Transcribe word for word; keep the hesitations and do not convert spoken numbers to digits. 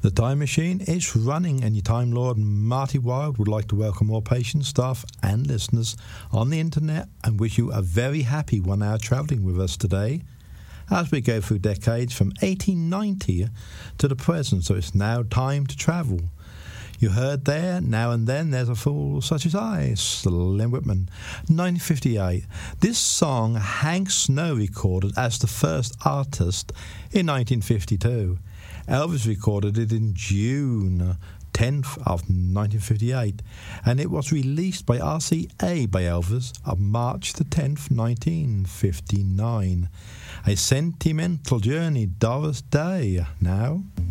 The Time Machine is running, and your Time Lord Marty Wilde would like to welcome all patients, staff and listeners on the internet and wish you a very happy one hour travelling with us today as we go through decades from eighteen ninety to the present, so it's now time to travel. You heard there, Now and Then There's a Fool Such as I, Slim Whitman, nineteen fifty-eight. This song Hank Snow recorded as the first artist in nineteen fifty-two. Elvis recorded it in June tenth of nineteen fifty-eight, and it was released by R C A by Elvis on March the tenth, nineteen fifty-nine. A Sentimental Journey, Doris Day. Now...